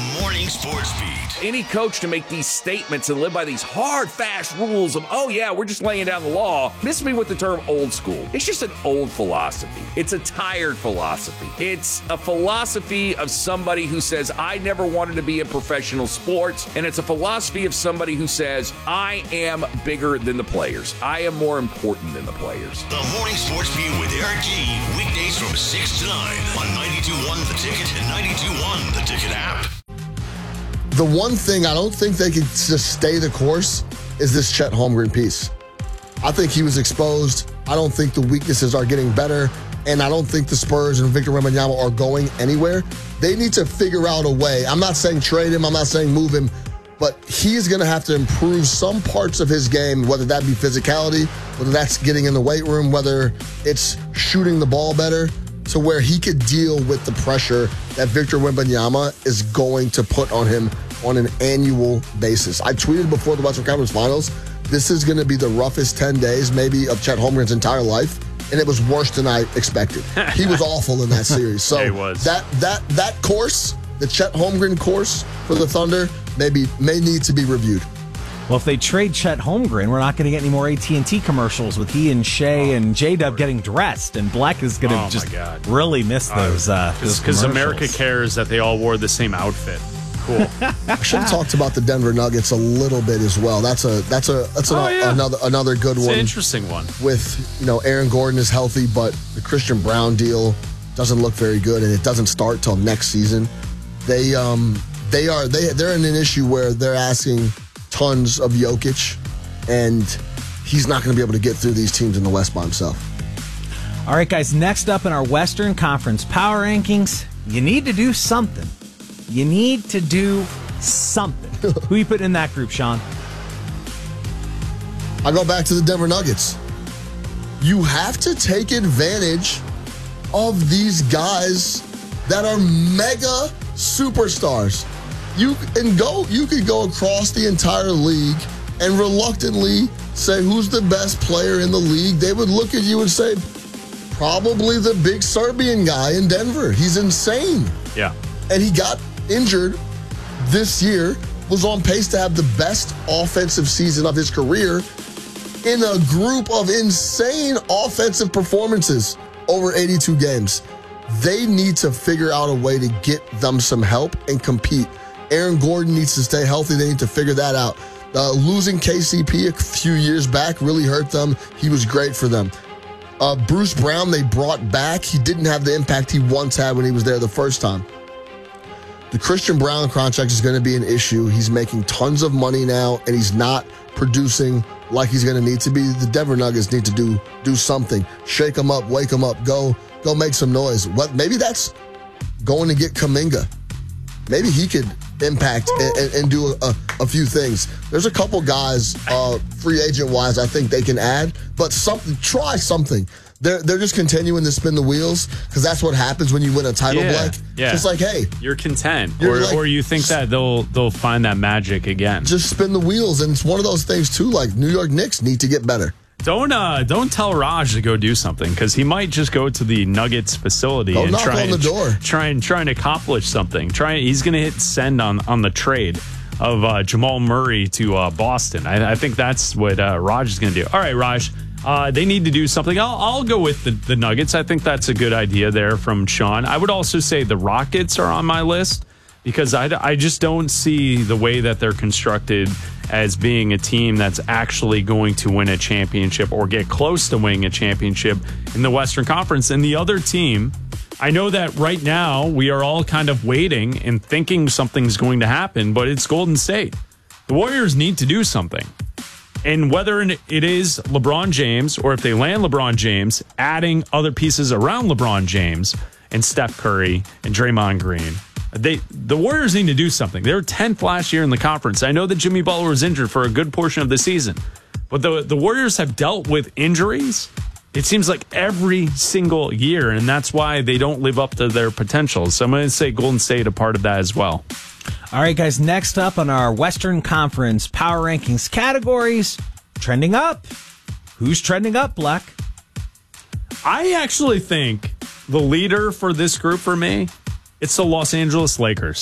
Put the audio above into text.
Morning Sports Beat. Any coach to make these statements and live by these hard, fast rules of, oh yeah, we're just laying down the law, miss me with the term old school. It's just an old philosophy. It's a tired philosophy. It's a philosophy of somebody who says, I never wanted to be in professional sports. And it's a philosophy of somebody who says, I am bigger than the players. I am more important than the players. The Morning Sports Beat with Eric G. Weekdays from 6 to 9 on 92.1 The Ticket and 92.1 The Ticket app. The one thing I don't think they could just stay the course is this Chet Holmgren piece. I think he was exposed. I don't think the weaknesses are getting better. And I don't think the Spurs and Victor Wembanyama are going anywhere. They need to figure out a way. I'm not saying trade him. I'm not saying move him. But he's going to have to improve some parts of his game, whether that be physicality, whether that's getting in the weight room, whether it's shooting the ball better, to where he could deal with the pressure that Victor Wembanyama is going to put on him on an annual basis. I tweeted before the Western Conference Finals, this is going to be the roughest 10 days maybe of Chet Holmgren's entire life, and it was worse than I expected. He was awful in that series. So yeah, he was. That course, the Chet Holmgren course for the Thunder, may need to be reviewed. Well, if they trade Chet Holmgren, we're not going to get any more AT&T commercials with he and Shea and J-Dub getting dressed, and Black is going to just really miss those because America cares that they all wore the same outfit. Cool. I should have talked about the Denver Nuggets a little bit as well. That's another good one. It's an interesting one. With Aaron Gordon is healthy, but the Christian Brown deal doesn't look very good, and it doesn't start till next season. They're in an issue where they're asking tons of Jokic, and he's not going to be able to get through these teams in the West by himself. All right, guys, next up in our Western Conference Power Rankings, you need to do something. You need to do something. Who you put in that group, Sean? I go back to the Denver Nuggets. You have to take advantage of these guys that are mega superstars. You could go across the entire league and reluctantly say who's the best player in the league. They would look at you and say, probably the big Serbian guy in Denver. He's insane. Yeah. And he got injured this year, was on pace to have the best offensive season of his career in a group of insane offensive performances over 82 games. They need to figure out a way to get them some help and compete. Aaron Gordon needs to stay healthy. They need to figure that out. Losing KCP a few years back really hurt them. He was great for them. Bruce Brown, they brought back. He didn't have the impact he once had when he was there the first time. The Christian Brown contract is going to be an issue. He's making tons of money now, and he's not producing like he's going to need to be. The Denver Nuggets need to do something. Shake him up, wake him up, go make some noise. Maybe that's going to get Kuminga. Maybe he could impact and do a few things. There's a couple guys, free agent-wise, I think they can add, but try something. They're just continuing to spin the wheels because that's what happens when you win a title, Blake. Yeah. Just like, hey. You're content. Or you think that they'll find that magic again. Just spin the wheels, and it's one of those things, too, like New York Knicks need to get better. Don't tell Raj to go do something because he might just go to the Nuggets facility and knock on the door. Try and accomplish something. He's going to hit send on the trade of Jamal Murray to Boston. I think that's what Raj is going to do. All right, Raj. They need to do something. I'll go with the Nuggets. I think that's a good idea there from Sean. I would also say the Rockets are on my list because I just don't see the way that they're constructed as being a team that's actually going to win a championship or get close to winning a championship in the Western Conference. And the other team, I know that right now we are all kind of waiting and thinking something's going to happen, but it's Golden State. The Warriors need to do something. And whether it is LeBron James or if they land LeBron James, adding other pieces around LeBron James and Steph Curry and Draymond Green, the Warriors need to do something. They were 10th last year in the conference. I know that Jimmy Butler was injured for a good portion of the season, but the Warriors have dealt with injuries, it seems like every single year, and that's why they don't live up to their potential. So I'm going to say Golden State a part of that as well. All right, guys, next up on our Western Conference Power Rankings categories, trending up. Who's trending up, Black? I actually think the leader for this group for me, it's the Los Angeles Lakers.